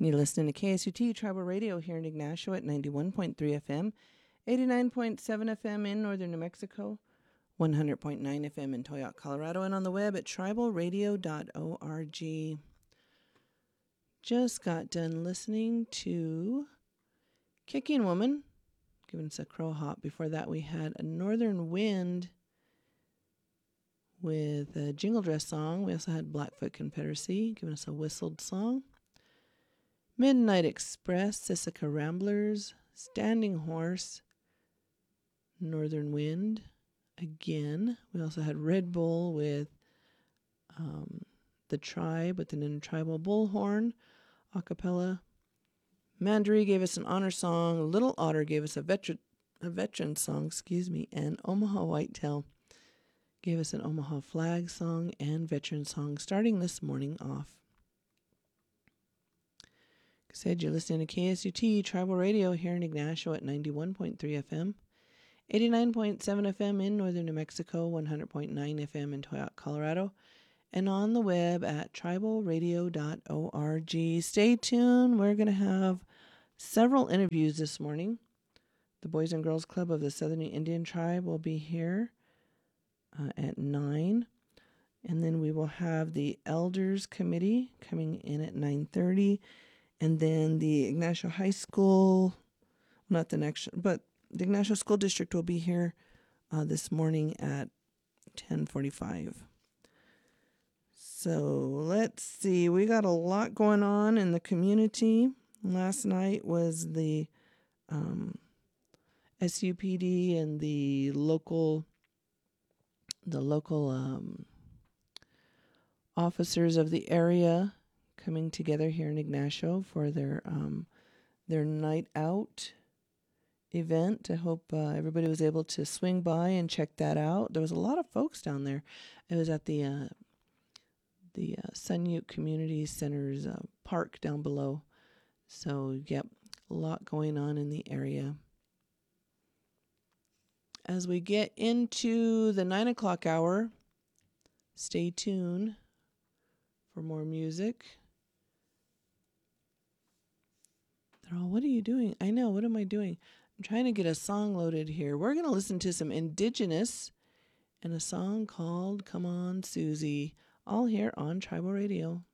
You're listening to KSUT Tribal Radio here in Ignacio at 91.3 FM, 89.7 FM in northern New Mexico, 100.9 FM in Toyoc, Colorado, and on the web at tribalradio.org. Just got done listening to Kicking Woman, giving us a crow hop. Before that, we had a Northern Wind with a Jingle Dress song. We also had Blackfoot Confederacy, giving us a whistled song. Midnight Express, Sissica Ramblers, Standing Horse, Northern Wind. Again, we also had Red Bull with The Tribe with an intertribal bullhorn, a cappella. Mandaree gave us an honor song. Little Otter gave us a veteran song, and Omaha Whitetail gave us an Omaha flag song and veteran song, starting this morning off. Like I said, you're listening to KSUT Tribal Radio here in Ignacio at 91.3 FM, 89.7 FM in northern New Mexico, 100.9 FM in Toyoc, Colorado, and on the web at tribalradio.org. Stay tuned. We're going to have several interviews this morning. The Boys and Girls Club of the Southern Indian Tribe will be here at 9. And then we will have the Elders Committee coming in at 9:30. And then the Ignacio High School, not the next, but the Ignacio School District will be here this morning at 10:45. So let's see. We got a lot going on in the community. Last night was the SUPD and the local officers of the area coming together here in Ignacio for their night out event. I hope everybody was able to swing by and check that out. There was a lot of folks down there. It was at the Sun Ute Community Center's park down below. So, yep, a lot going on in the area. As we get into the 9 o'clock hour, stay tuned for more music. They're all, what are you doing? I know, what am I doing? I'm trying to get a song loaded here. We're going to listen to some Indigenous and a song called Come On Susie, all here on Tribal Radio.